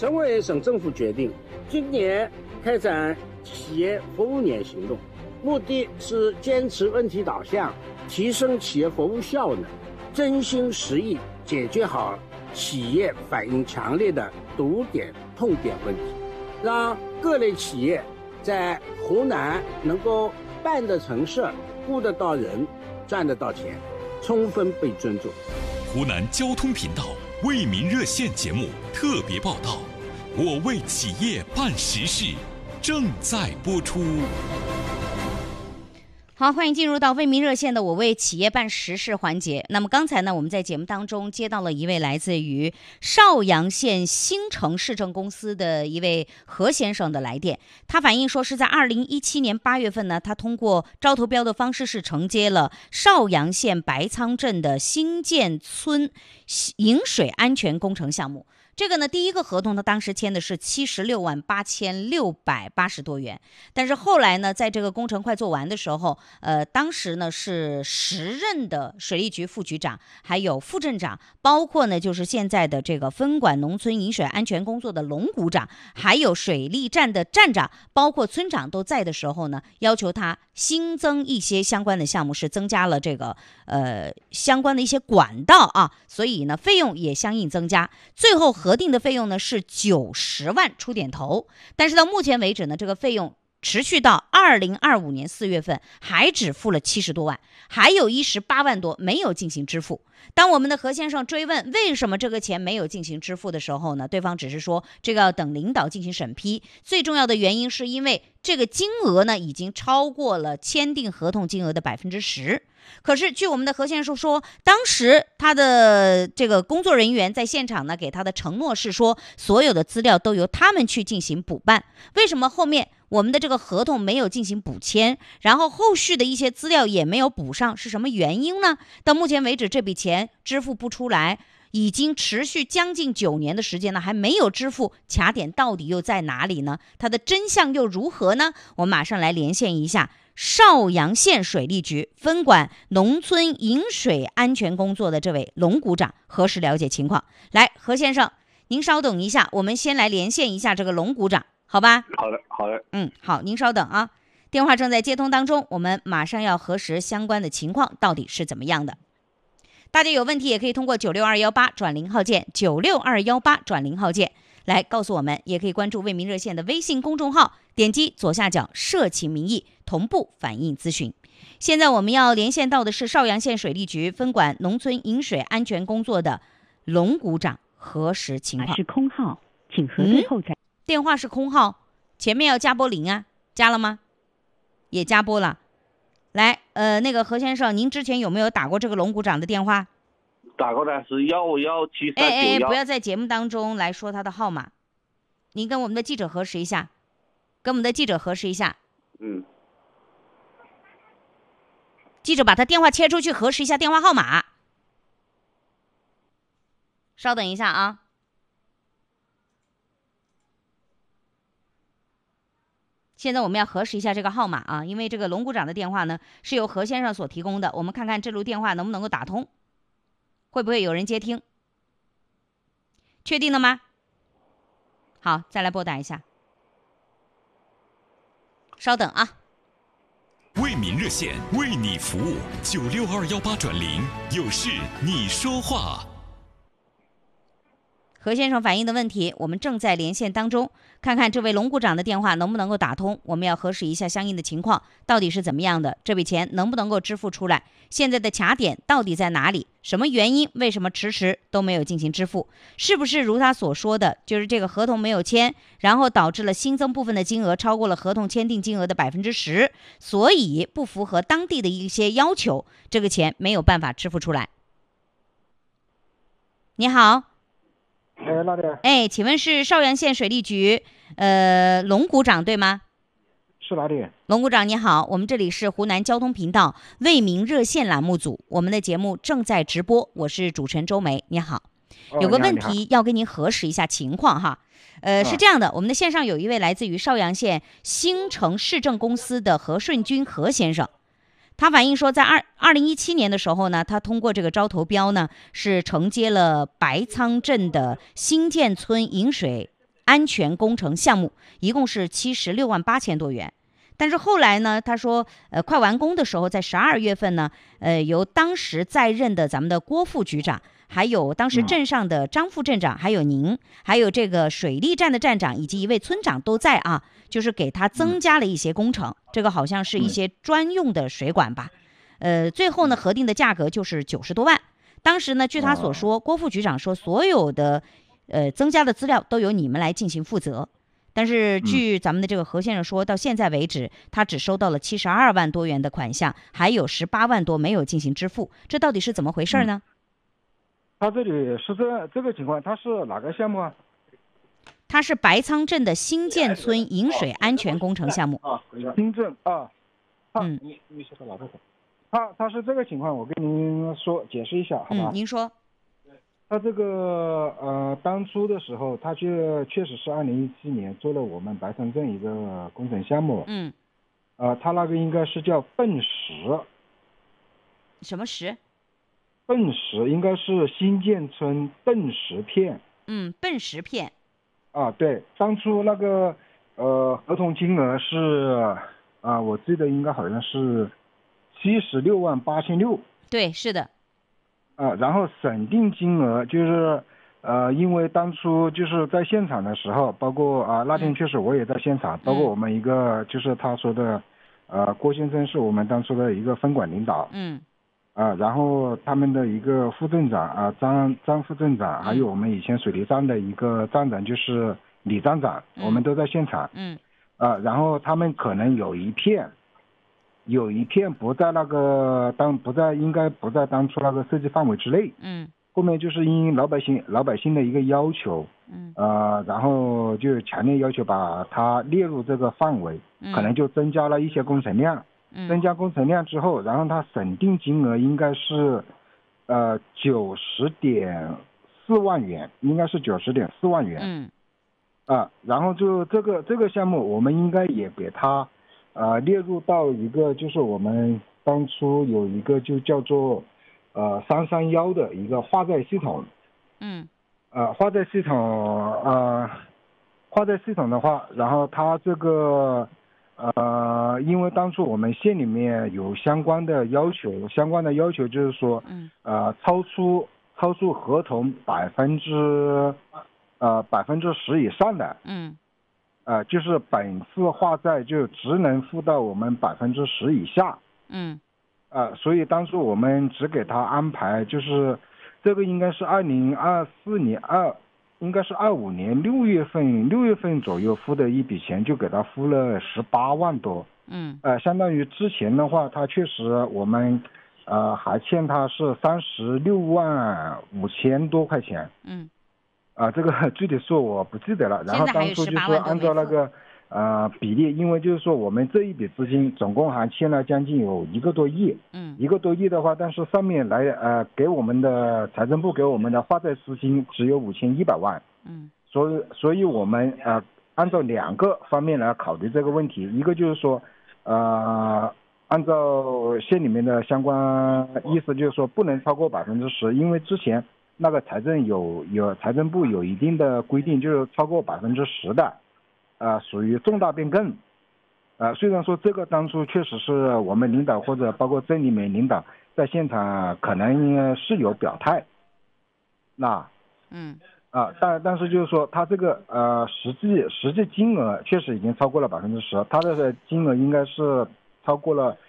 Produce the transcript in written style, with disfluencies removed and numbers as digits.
省委省政府决定，今年开展企业服务年行动，目的是坚持问题导向，提升企业服务效能，真心实意解决好企业反映强烈的堵点、痛点问题，让各类企业在湖南能够办得成事、雇得到人、赚得到钱，充分被尊重。 湖南交通频道为民热线节目特别报道，我为企业办实事，正在播出。 好，欢迎进入到为民热线的我为企业办实事环节。那么刚才呢，我们在节目当中接到了一位来自于邵阳县兴城市政公司的一位何先生的来电，他反映说是在2017年8月份呢，他通过招投标的方式是承接了邵阳县白仓镇的新建村饮水安全工程项目。这个呢，第一个合同他当时签的是768680多元，但是后来呢，在这个工程快做完的时候，当时呢是10任的水利局副局长，还有副镇长，包括呢就是现在的这个分管农村饮水安全工作的龙股长，还有水利站的站长，包括村长都在的时候呢，要求他新增一些相关的项目，是增加了这个相关的一些管道啊，所以呢费用也相应增加，最后核定的费用呢是90万出点头，但是到目前为止呢，这个费用持续到2025年4月份还只付了70多万，还有18万多没有进行支付。当我们的何先生追问为什么这个钱没有进行支付的时候呢，对方只是说这个要等领导进行审批，最重要的原因是因为这个金额呢已经超过了签订合同金额的10%。可是据我们的何先生说，当时他的这个工作人员在现场呢给他的承诺是说，所有的资料都由他们去进行补办。为什么后面我们的这个合同没有进行补签，然后后续的一些资料也没有补上，是什么原因呢？到目前为止这笔钱支付不出来，已经持续将近9年的时间了，还没有支付，卡点到底又在哪里呢？它的真相又如何呢？我们马上来连线一下邵阳县水利局分管农村饮水安全工作的这位龙股长，核实了解情况。来，何先生，您稍等一下，我们先来连线一下这个龙股长，好吧？ 好的，好的。 好，您稍等啊，电话正在接通当中，我们马上要核实相关的情况到底是怎么样的。大家有问题也可以通过96218转0号键，96218转0号键来告诉我们，也可以关注为民热线的微信公众号，点击左下角社情民意，同步反映咨询。现在我们要连线到的是邵阳县水利局分管农村饮水安全工作的龙股长，核实情况。 是空号，请核对后再。 电话是空号，前面要加拨0啊，加了吗？也加拨了。来，那个何先生，您之前有没有打过这个龙股长的电话？ 打过的是1517391。 不要在节目当中来说他的号码，您跟我们的记者核实一下，记者把他电话切出去，核实一下电话号码。稍等一下啊。现在我们要核实一下这个号码啊，因为这个龙股长的电话呢是由何先生所提供的，我们看看这路电话能不能够打通，会不会有人接听？确定了吗？好，再来拨打一下，稍等啊。 为民热线为你服务，96218转0，有事你说话。 何先生反映的问题我们正在连线当中，看看这位龙股长的电话能不能够打通，我们要核实一下相应的情况到底是怎么样的，这笔钱能不能够支付出来，现在的卡点到底在哪里，什么原因，为什么迟迟都没有进行支付，是不是如他所说的，就是这个合同没有签，然后导致了新增部分的金额超过了合同签订金额的10%，所以不符合当地的一些要求，这个钱没有办法支付出来。你好。 老弟。 请问是邵阳县水利局龙股长对吗？ 是老弟。 龙股长你好，我们这里是湖南交通频道为民热线栏目组，我们的节目正在直播，我是主持人周梅，你好。有个问题要跟您核实一下情况哈。是这样的，我们的线上有一位来自于邵阳县兴城市政公司的何顺军何先生，他反映说，在2017年的时候呢，他通过这个招投标呢，是承接了白仓镇的新建村饮水安全工程项目，一共是76万8千多元。但是后来呢，他说，快完工的时候，在12月份呢，由当时在任的咱们的郭副局长，还有当时镇上的张副镇长，还有您，还有这个水利站的站长以及一位村长都在啊，就是给他增加了一些工程，这个好像是一些专用的水管吧，最后呢核定的价格就是90多万。当时呢，据他所说，郭副局长说，所有的增加的资料都由你们来进行负责。但是据咱们的这个何先生说，到现在为止，他只收到了72万多元的款项，还有18万多没有进行支付，这到底是怎么回事呢？ 他这里是这个情况，他是哪个项目啊？ 他是白仓镇的新建村饮水安全工程项目。 新镇啊，你说的哪个？他是这个情况，我跟您解释一下，好吧？ 您说。 他这个当初的时候，他确实是2017年做了我们白城镇一个工程项目。他那个应该是叫泵石。 什么石？ 泵石应该是新建村泵石片。 泵石片。 啊，对，当初那个合同金额是我记得应该好像是76万8600。 对，是的。 然后审定金额就是，因为当初就是在现场的时候，包括那天确实我也在现场，包括我们一个就是他说的，郭先生是我们当初的一个分管领导，然后他们的一个副镇长张副镇长，还有我们以前水利站的一个站长就是李站长，我们都在现场，然后他们可能有一片不在那个应该不在当初那个设计范围之内。后面就是因老百姓的一个要求，然后就强烈要求把它列入这个范围，可能就增加了一些工程量。增加工程量之后，然后它审定金额应该是90.4万元，应该是90.4万元。然后就这个项目，我们应该也给它列入到一个就是我们当初有一个就叫做331的一个化载系统。化载系统的话，然后它这个因为当初我们县里面有相关的要求就是说超出合同10%以上的，就是本次化载就只能付到我们10%以下。所以当初我们只给他安排，就是这个应该是2024年应该是25年6月份左右付的一笔钱，就给他付了18万多。相当于之前的话，他确实我们还欠他是36万5千多块钱。这个具体数我不记得了。然后当初就是按照那个比例，因为就是说我们这一笔资金总共还欠了将近有1个多亿。1个多亿的话，但是上面来给我们的财政部给我们的化载资金只有5100万。所以我们按照2个方面来考虑这个问题，一个就是说按照县里面的相关意思，就是说不能超过10%，因为之前那个财政部有一定的规定，就是超过10%的属于重大变更。虽然说这个当初确实是我们领导或者包括镇里面领导在现场可能是有表态，但是就是说他这个实际金额确实已经超过了10%，他的金额应该是超过了